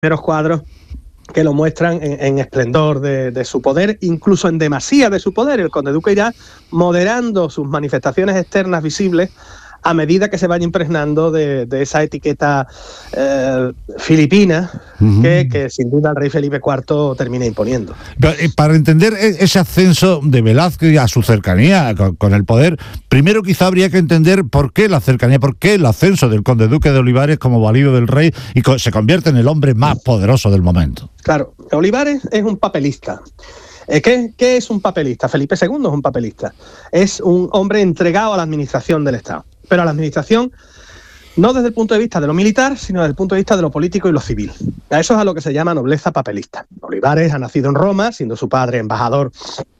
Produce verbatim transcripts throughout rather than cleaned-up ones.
primeros cuadros que lo muestran en, en esplendor de, de su poder, incluso en demasía de su poder. El conde duque irá moderando sus manifestaciones externas visibles a medida que se vaya impregnando de, de esa etiqueta eh, filipina uh-huh. que, que sin duda el rey Felipe cuarto termina imponiendo. Pero, eh, para entender ese ascenso de Velázquez a su cercanía con, con el poder, primero quizá habría que entender por qué la cercanía, por qué el ascenso del conde duque de Olivares como valido del rey y co- se convierte en el hombre más poderoso del momento. Claro, Olivares es un papelista. ¿Qué, ¿Qué es un papelista? Felipe segundo es un papelista. Es un hombre entregado a la administración del Estado. Pero a la administración no desde el punto de vista de lo militar, sino desde el punto de vista de lo político y lo civil. A eso es a lo que se llama nobleza papelista. Olivares ha nacido en Roma, siendo su padre embajador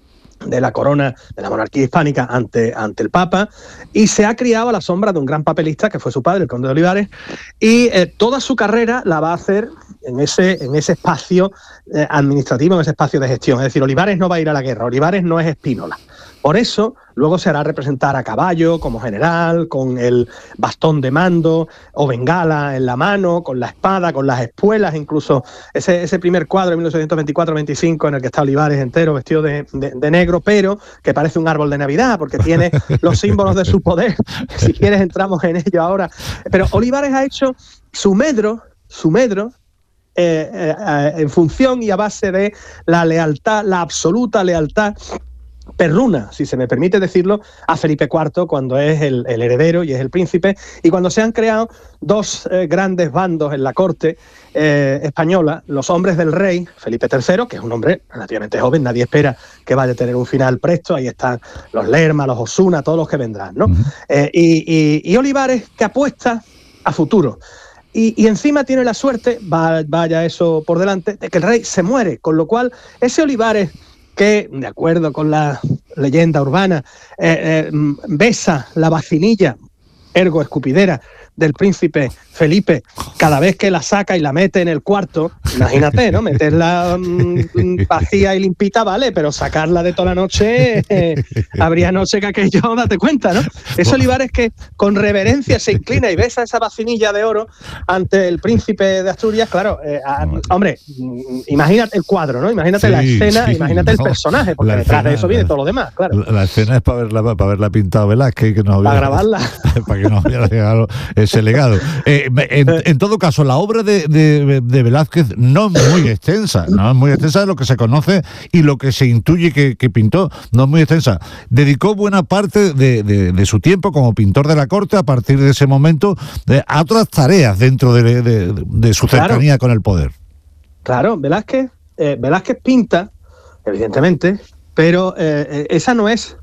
de la corona de la monarquía hispánica ante, ante el Papa, y se ha criado a la sombra de un gran papelista que fue su padre, el conde de Olivares, y eh, toda su carrera la va a hacer en ese, en ese espacio eh, administrativo, en ese espacio de gestión. Es decir, Olivares no va a ir a la guerra, Olivares no es Spínola. Por eso, luego se hará representar a caballo, como general, con el bastón de mando o bengala en la mano, con la espada, con las espuelas, incluso ese, ese primer cuadro de mil ochocientos veinticuatro veinticinco en el que está Olivares entero, vestido de, de, de negro, pero que parece un árbol de Navidad, porque tiene los símbolos de su poder. Si quieres entramos en ello ahora. Pero Olivares ha hecho su medro, su medro, eh, eh, en función y a base de la lealtad, la absoluta lealtad perruna, si se me permite decirlo, a Felipe cuarto cuando es el, el heredero y es el príncipe, y cuando se han creado dos eh, grandes bandos en la corte eh, española, los hombres del rey, Felipe tercero, que es un hombre relativamente joven, nadie espera que vaya a tener un final presto, ahí están los Lerma, los Osuna, todos los que vendrán, ¿no? Uh-huh. eh, y, y, y Olivares, que apuesta a futuro. Y, y encima tiene la suerte, va, vaya eso por delante, de que el rey se muere, con lo cual ese Olivares que, de acuerdo con la leyenda urbana, eh, eh, besa la vacinilla, ergo escupidera, del príncipe Felipe cada vez que la saca y la mete en el cuarto, imagínate, ¿no? Meterla mmm, vacía y limpita, vale, pero sacarla de toda la noche, eh, habría noche que aquello, date cuenta, ¿no? Es Olivares que con reverencia se inclina y besa esa vacinilla de oro ante el príncipe de Asturias, claro, eh, a, hombre, imagínate el cuadro, ¿no? Imagínate sí, la escena, sí, imagínate no, el personaje, porque detrás escena, de eso viene todo lo demás, claro. La, la escena es para verla, para verla pintado Velázquez, que no hubiera, para grabarla. Para que no hubiera llegado ese legado. Eh, en, en todo caso, la obra de, de, de Velázquez no es muy extensa, no es muy extensa de lo que se conoce y lo que se intuye que, que pintó, no es muy extensa. Dedicó buena parte de, de, de su tiempo como pintor de la corte a partir de ese momento de, a otras tareas dentro de, de, de su cercanía claro. con el poder. Claro, Velázquez, eh, Velázquez pinta, evidentemente, pero eh, esa no es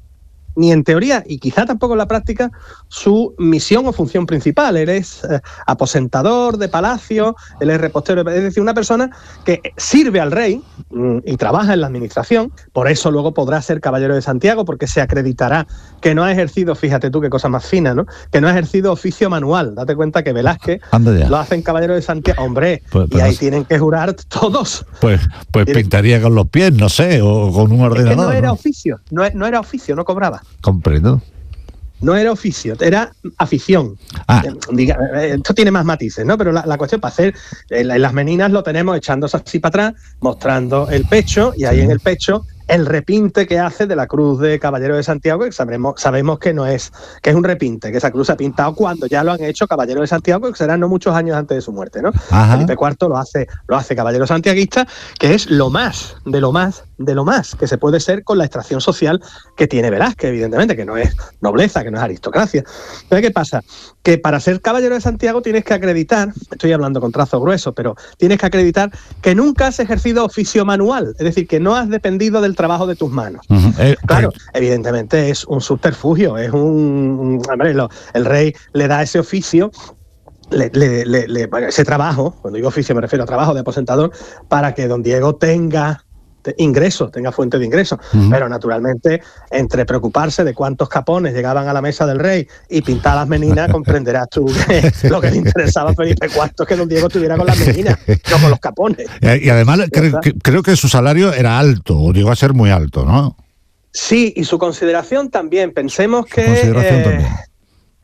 ni en teoría y quizá tampoco en la práctica su misión o función principal. Él es eh, aposentador de palacio, él es repostero, es decir, una persona que sirve al rey mm, y trabaja en la administración, por eso luego podrá ser caballero de Santiago, porque se acreditará que no ha ejercido, fíjate tú qué cosa más fina, ¿no? Que no ha ejercido oficio manual. Date cuenta que Velázquez lo hacen caballero de Santiago, hombre, pues, pues, y ahí no tienen que jurar todos. Pues, pues pintaría con los pies, no sé, o con un ordenador. Es que no era ¿no? oficio, no, no era oficio, no cobraba. Comprendo. No era oficio, era afición. Ah. Diga, esto tiene más matices, ¿no? Pero la, la cuestión para hacer, en, en las meninas lo tenemos echándose así para atrás, mostrando el pecho, y ahí sí. en el pecho el repinte que hace de la cruz de Caballero de Santiago, que sabemos, sabemos que no es, que es un repinte, que esa cruz se ha pintado cuando ya lo han hecho Caballero de Santiago, que serán no muchos años antes de su muerte, ¿no? Ajá. Felipe cuarto lo hace, lo hace Caballero santiaguista, que es lo más, de lo más, de lo más que se puede ser con la extracción social que tiene Velázquez, evidentemente, que no es nobleza, que no es aristocracia. Entonces, ¿qué pasa? Que para ser Caballero de Santiago tienes que acreditar, estoy hablando con trazo grueso, pero tienes que acreditar que nunca has ejercido oficio manual, es decir, que no has dependido del trabajo de tus manos. Uh-huh. eh, claro, eh. evidentemente es un subterfugio, es un, un hombre, lo, el rey le da ese oficio, le, le, le, le, ese trabajo, cuando digo oficio me refiero a trabajo de aposentador, para que don Diego tenga ingresos, tenga fuente de ingresos, uh-huh. pero naturalmente entre preocuparse de cuántos capones llegaban a la mesa del rey y pintar las meninas, comprenderás tú que lo que le interesaba a Felipe cuarto es que don Diego estuviera con las meninas, no con los capones. Y además cre- que, creo que su salario era alto, o llegó a ser muy alto, ¿no? Sí, y su consideración también, pensemos su que consideración eh, también.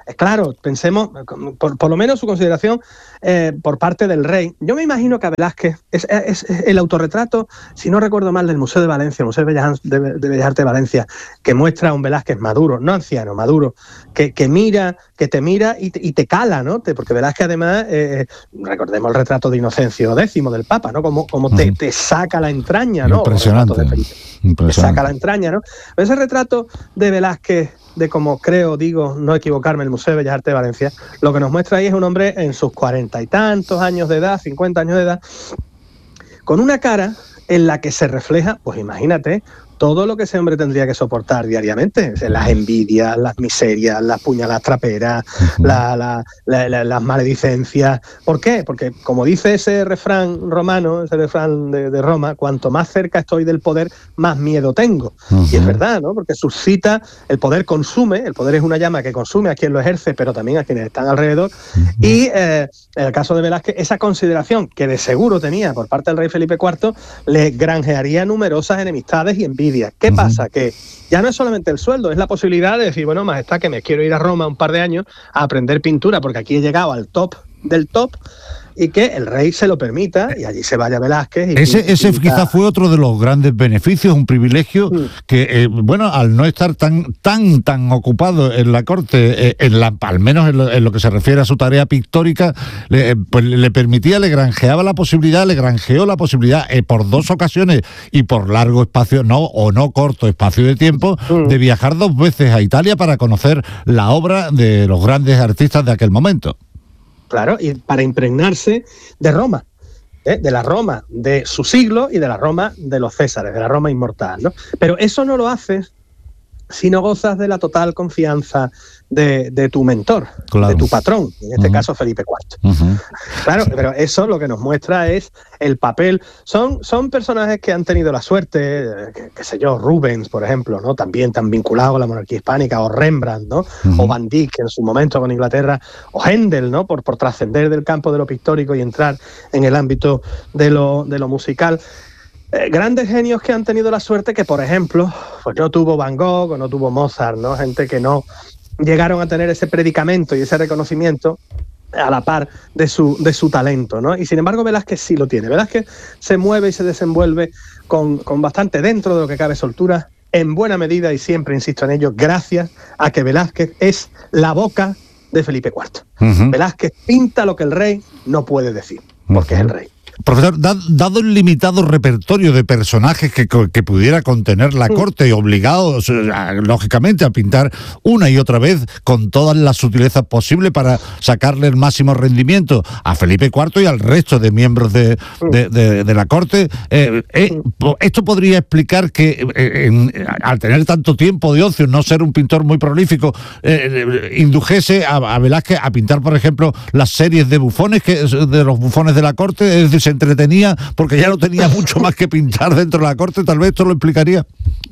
Claro, pensemos, por, por lo menos su consideración eh, por parte del rey. Yo me imagino que a Velázquez, es, es, es el autorretrato, si no recuerdo mal, del Museo de Valencia, el Museo de Bellas, de, de Bellas Artes de Valencia, que muestra a un Velázquez maduro, no anciano, maduro, que, que mira, que te mira y te, y te cala, ¿no? Te, porque Velázquez además, eh, recordemos el retrato de Inocencio X del Papa, ¿no? Como, como te, te saca la entraña, ¿no? Impresionante. Te saca la entraña, ¿no? Ese retrato de Velázquez, de como creo, digo, no equivocarme, el Museo de Bellas Artes de Valencia, lo que nos muestra ahí es un hombre en sus cuarenta y tantos años de edad, cincuenta años de edad, con una cara en la que se refleja, pues imagínate, todo lo que ese hombre tendría que soportar diariamente, las envidias, las miserias, las puñaladas traperas, uh-huh. la, la, la, la, las maledicencias. ¿Por qué? Porque como dice ese refrán romano, ese refrán de, de Roma, cuanto más cerca estoy del poder, más miedo tengo. Uh-huh. Y es verdad, ¿no? Porque suscita, el poder consume, el poder es una llama que consume a quien lo ejerce, pero también a quienes están alrededor. Uh-huh. Y eh, en el caso de Velázquez, esa consideración que de seguro tenía por parte del rey Felipe cuarto, le granjearía numerosas enemistades y envidias. ¿Qué uh-huh. pasa? Que ya no es solamente el sueldo, es la posibilidad de decir, bueno, majestad, que me quiero ir a Roma un par de años a aprender pintura, porque aquí he llegado al top del top, y que el rey se lo permita y allí se vaya Velázquez. Y ese ese quizás fue otro de los grandes beneficios, un privilegio sí. que, eh, bueno, al no estar tan tan tan ocupado en la corte, eh, en la, al menos en lo, en lo que se refiere a su tarea pictórica, le, pues le permitía, le granjeaba la posibilidad, le granjeó la posibilidad eh, por dos ocasiones y por largo espacio, no o no corto espacio de tiempo, sí. de viajar dos veces a Italia para conocer la obra de los grandes artistas de aquel momento. Claro, y para impregnarse de Roma, ¿eh? de la Roma de su siglo y de la Roma de los Césares, de la Roma inmortal, ¿no? Pero eso no lo haces si no gozas de la total confianza de, de tu mentor, claro. de tu patrón, en este uh-huh. caso Felipe cuarto. Uh-huh. Claro, pero eso lo que nos muestra es el papel. Son, son personajes que han tenido la suerte, qué que sé yo, Rubens, por ejemplo, ¿no? También tan vinculado a la monarquía hispánica, o Rembrandt, ¿no? Uh-huh. O Van Dyck en su momento con Inglaterra, o Händel, ¿no? Por, por trascender del campo de lo pictórico y entrar en el ámbito de lo, de lo musical. Eh, grandes genios que han tenido la suerte que, por ejemplo, pues no tuvo Van Gogh o no tuvo Mozart, ¿no? Gente que no llegaron a tener ese predicamento y ese reconocimiento a la par de su, de su talento, ¿no? Y sin embargo Velázquez sí lo tiene. Velázquez se mueve y se desenvuelve con, con bastante, dentro de lo que cabe, soltura, en buena medida, y siempre insisto en ello, gracias a que Velázquez es la boca de Felipe cuarto. Uh-huh. Velázquez pinta lo que el rey no puede decir, porque uh-huh. es el rey. Profesor, dado el limitado repertorio de personajes que, que pudiera contener la corte y obligados, lógicamente, a pintar una y otra vez con todas las sutilezas posibles para sacarle el máximo rendimiento a Felipe cuarto y al resto de miembros de, de, de, de la corte, eh, eh, esto podría explicar que eh, en, al tener tanto tiempo de ocio, no ser un pintor muy prolífico, eh, indujese a, a Velázquez a pintar, por ejemplo, las series de bufones, que, de los bufones de la corte, es decir, se entretenía porque ya no tenía mucho más que pintar dentro de la corte. Tal vez esto lo explicaría.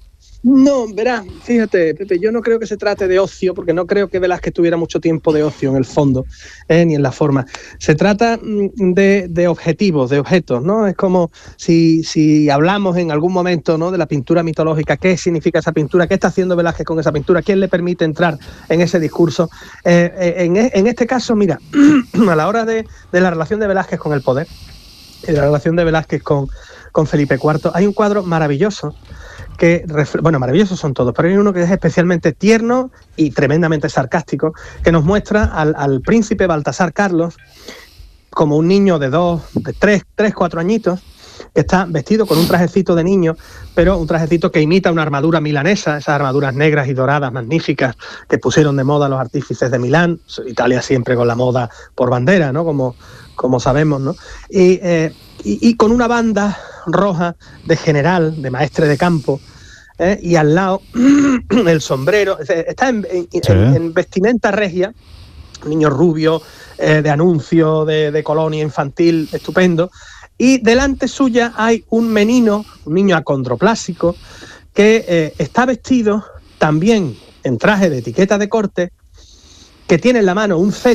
No, verás, fíjate, Pepe, yo no creo que se trate de ocio, porque no creo que Velázquez tuviera mucho tiempo de ocio en el fondo, eh, ni en la forma. Se trata de, de objetivos, de objetos, ¿no? Es como si, si hablamos en algún momento, ¿no?, de la pintura mitológica, qué significa esa pintura, qué está haciendo Velázquez con esa pintura, quién le permite entrar en ese discurso. Eh, eh, en, en este caso, mira, a la hora de, de la relación de Velázquez con el poder, de la relación de Velázquez con, con Felipe cuarto, hay un cuadro maravilloso que, bueno, maravillosos son todos, pero hay uno que es especialmente tierno y tremendamente sarcástico, que nos muestra al, al príncipe Baltasar Carlos como un niño de dos, de tres, tres, cuatro añitos, que está vestido con un trajecito de niño, pero un trajecito que imita una armadura milanesa, esas armaduras negras y doradas magníficas que pusieron de moda los artífices de Milán, Italia siempre con la moda por bandera, ¿no?, como, como sabemos, ¿no? Y, eh, y, y con una banda roja de general, de maestre de campo, ¿eh? Y al lado el sombrero, está en, en, sí. en, en vestimenta regia, un niño rubio, eh, de anuncio, de, de colonia infantil, estupendo, y delante suya hay un menino, un niño acondroplásico, que eh, está vestido también en traje de etiqueta de corte, que tiene en la mano un cetro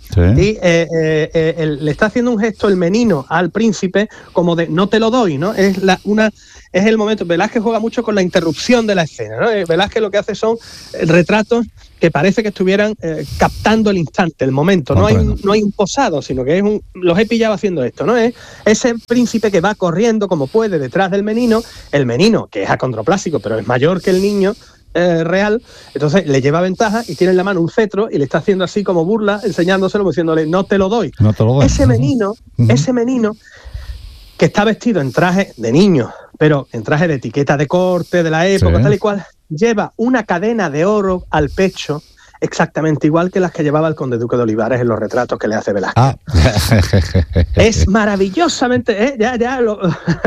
Sí. Y eh, eh, eh, el, le está haciendo un gesto el menino al príncipe como de no te lo doy, ¿no? Es la, una es el momento. Velázquez juega mucho con la interrupción de la escena, ¿no? Velázquez lo que hace son retratos que parece que estuvieran eh, captando el instante, el momento. No hay, no hay un posado, sino que es un, los he pillado haciendo esto, ¿no? Es ese príncipe que va corriendo como puede detrás del menino, el menino, que es acondroplásico, pero es mayor que el niño eh, real, entonces le lleva ventaja y tiene en la mano un cetro y le está haciendo así como burla, enseñándoselo, diciéndole, no te lo doy. No te lo doy. Ese menino, uh-huh. ese menino que está vestido en traje de niño, pero en traje de etiqueta de corte de la época, sí. tal y cual, lleva una cadena de oro al pecho exactamente igual que las que llevaba el conde duque de Olivares en los retratos que le hace Velázquez. Ah. Es maravillosamente, ¿eh? ya, ya, lo,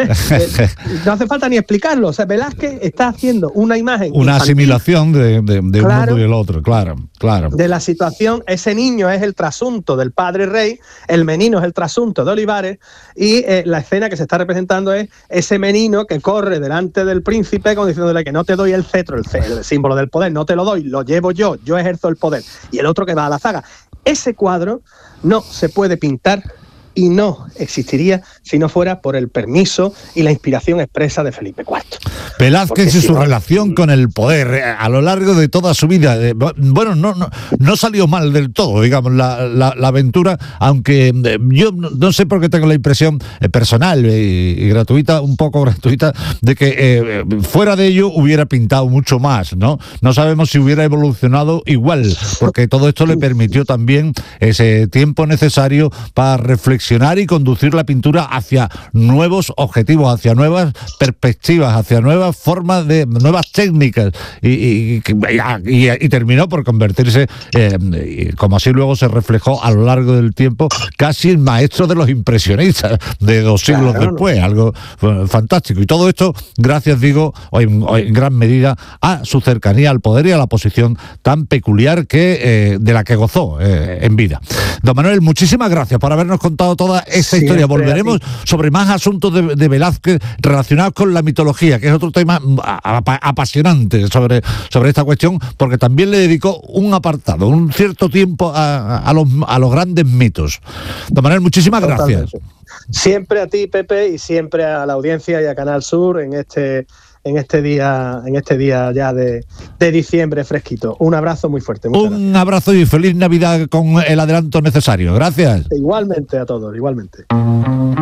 no hace falta ni explicarlo. O sea, Velázquez está haciendo una imagen una infantil, asimilación de, de, de claro, un mundo y el otro, claro, claro. De la situación. Ese niño es el trasunto del padre rey, el menino es el trasunto de Olivares, y eh, la escena que se está representando es ese menino que corre delante del príncipe como diciéndole que no te doy el cetro, el, el símbolo del poder, no te lo doy, lo llevo yo, yo ejerzo el poder, y el otro que va a la zaga. Ese cuadro no se puede pintar y no existiría si no fuera por el permiso y la inspiración expresa de Felipe cuarto. Velázquez y su no, relación con el poder a lo largo de toda su vida. Bueno, no, no, no salió mal del todo, digamos, la, la, la aventura, aunque yo no sé por qué tengo la impresión personal y, y gratuita, un poco gratuita, de que eh, fuera de ello hubiera pintado mucho más, ¿no? No sabemos si hubiera evolucionado igual, porque todo esto le permitió también ese tiempo necesario para reflexionar y conducir la pintura hacia nuevos objetivos, hacia nuevas perspectivas, hacia nuevas formas de nuevas técnicas y, y, y, y terminó por convertirse, eh, como así luego se reflejó a lo largo del tiempo, casi el maestro de los impresionistas de dos siglos claro, después, no. algo fantástico. Y todo esto, gracias, digo, en, en gran medida a su cercanía al poder y a la posición tan peculiar que eh, de la que gozó eh, en vida. Don Manuel, muchísimas gracias por habernos contado toda esta Siempre historia. Volveremos sobre más asuntos de, de Velázquez relacionados con la mitología, que es otro tema apasionante sobre, sobre esta cuestión, porque también le dedicó un apartado, un cierto tiempo a, a, los, a los grandes mitos. Don Manuel, muchísimas Totalmente. gracias. Siempre a ti, Pepe, y siempre a la audiencia y a Canal Sur en este en este día en este día ya de, de diciembre fresquito. Un abrazo muy fuerte. Un gracias. abrazo y feliz Navidad con el adelanto necesario. Gracias. Igualmente a todos, igualmente.